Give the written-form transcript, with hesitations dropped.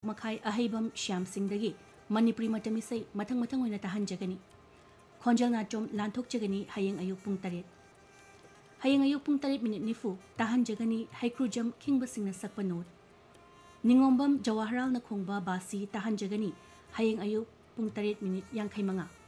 मखाई अहैबम श्याम सिंह मणिपुरी मतमिसै मथंग मथंग ओइना ताहंजगनी खोंजल नाचोम लांथोकजगनी हयेंग अयुक पुंग 8 हयेंग अयुक पुंग 8 minute निफु ताहंजगनी हैक्रुजम खिंगब सिंगना सकपा note निंगोंबम Jawaharlal ना खोंगबा बासी ताहंजगनी हयेंग अयुक पुंग 8 minute 55